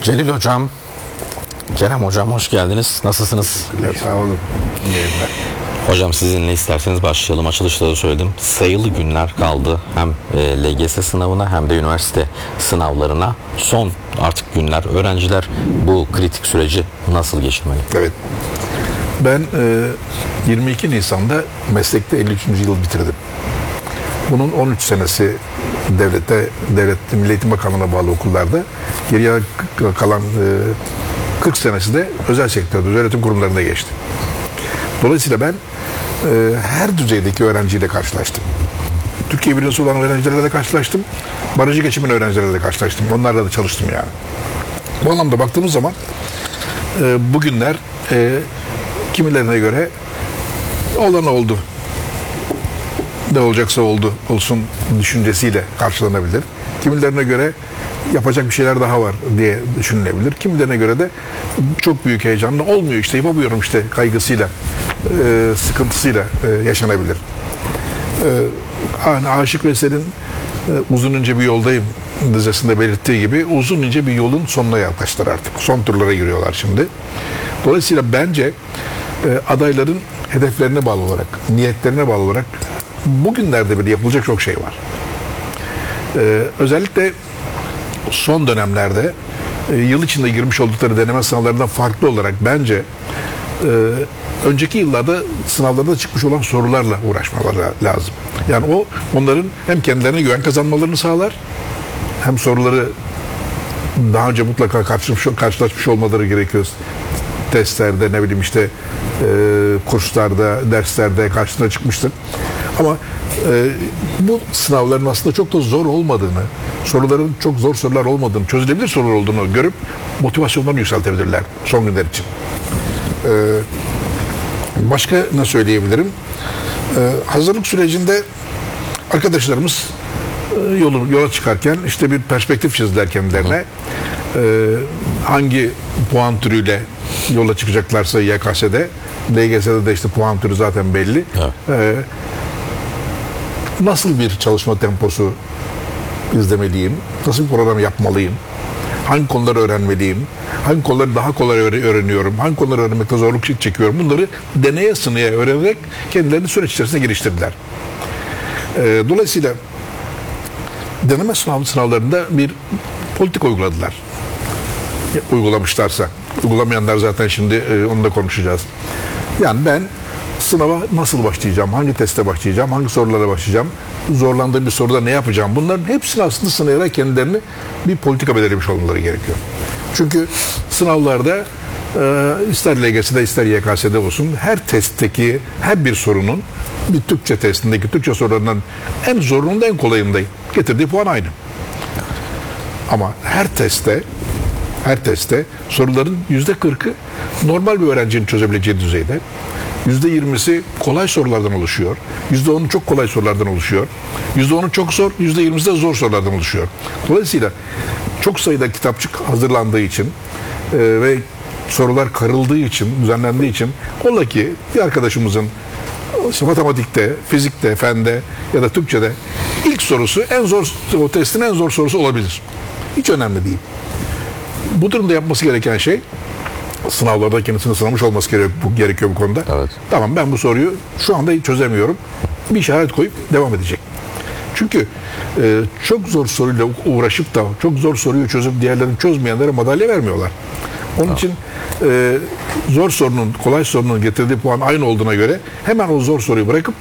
Celil Hocam, Kerem Hocam hoş geldiniz. Nasılsınız? Sağ olun. Hocam sizinle isterseniz başlayalım. Açılışta da söyledim. Sayılı günler kaldı. Hem LGS sınavına hem de üniversite sınavlarına. Son artık günler. Öğrenciler bu kritik süreci nasıl geçirmeli? Evet. Ben 22 Nisan'da meslekte 53. yıl bitirdim. Bunun 13 senesi devlet Milli Eğitim Bakanlığı'na bağlı okullarda, geriye kalan 40 senesi de özel sektörde, öğretim kurumlarında geçti. Dolayısıyla ben her düzeydeki öğrenciyle karşılaştım. Türkiye birincisi olan öğrencilerle de karşılaştım. Barajı geçimin öğrencilerle de karşılaştım. Onlarla da çalıştım yani. Bu anlamda baktığımız zaman bugünler kimilerine göre olan oldu, ne olacaksa olsun düşüncesiyle karşılanabilir. Kimilerine göre yapacak bir şeyler daha var diye düşünülebilir. Kimilerine göre de çok büyük heyecanla olmuyor işte, yapamıyorum işte kaygısıyla, sıkıntısıyla yaşanabilir. Aşık Veysel'in uzun ince bir yoldayım dizesinde belirttiği gibi uzun ince bir yolun sonuna yaklaştılar artık. Son turlara giriyorlar şimdi. Dolayısıyla bence adayların hedeflerine bağlı olarak, niyetlerine bağlı olarak bugünlerde bile yapılacak çok şey var. Özellikle son dönemlerde yıl içinde girmiş oldukları deneme sınavlarından farklı olarak bence önceki yıllarda sınavlarda çıkmış olan sorularla uğraşmaları lazım. Yani onların hem kendilerine güven kazanmalarını sağlar, hem soruları daha önce mutlaka karşılaşmış olmaları gerekiyor. Testlerde, ne bileyim işte kurslarda, derslerde karşısına çıkmıştır. Ama bu sınavların aslında çok da zor olmadığını, soruların çok zor sorular olmadığını, çözülebilir sorular olduğunu görüp motivasyonlarını yükseltebilirler son günler için. Başka ne söyleyebilirim? Hazırlık sürecinde arkadaşlarımız yola çıkarken işte bir perspektif çizdiler kendilerine. Hangi puan türüyle yola çıkacaklarsa YKS'de, LGS'de de işte puan türü zaten belli. Evet. Nasıl bir çalışma temposu izlemeliyim? Nasıl bir program yapmalıyım? Hangi konuları öğrenmeliyim? Hangi konuları daha kolay öğreniyorum? Hangi konuları öğrenmekte zorluk çekiyorum? Bunları deneye sınaya öğrenerek kendilerini süreç içerisinde geliştirdiler. Dolayısıyla deneme sınavlarında bir politika uyguladılar. Uygulamışlarsa. Uygulamayanlar zaten şimdi onu da konuşacağız. Yani ben sınava nasıl başlayacağım? Hangi teste başlayacağım? Hangi sorulara başlayacağım? Zorlandığım bir soruda ne yapacağım? Bunların hepsini aslında sınayarak kendilerini bir politika belirlemiş olmaları gerekiyor. Çünkü sınavlarda ister LGS'de ister YKS'de olsun her testteki her bir sorunun bir Türkçe testindeki Türkçe sorularından en zorunun da en kolayında getirdiği puan aynı. Ama her testte soruların %40'ı normal bir öğrencinin çözebileceği düzeyde. %20'si kolay sorulardan oluşuyor. %10'u çok kolay sorulardan oluşuyor. %10'u çok zor, %20'si de zor sorulardan oluşuyor. Dolayısıyla çok sayıda kitapçık hazırlandığı için ve sorular karıldığı için, düzenlendiği için ola ki bir arkadaşımızın matematikte, fizikte, fende ya da Türkçe'de ilk sorusu o testin en zor sorusu olabilir. Hiç önemli değil. Bu durumda yapması gereken şey, sınavlarda kendisini sınamış olması gerekiyor bu konuda. Evet. Tamam, ben bu soruyu şu anda çözemiyorum. Bir işaret koyup devam edecek. Çünkü çok zor soruyla uğraşıp da çok zor soruyu çözüp diğerlerini çözmeyenlere madalya vermiyorlar. Onun için zor sorunun, kolay sorunun getirdiği puan aynı olduğuna göre hemen o zor soruyu bırakıp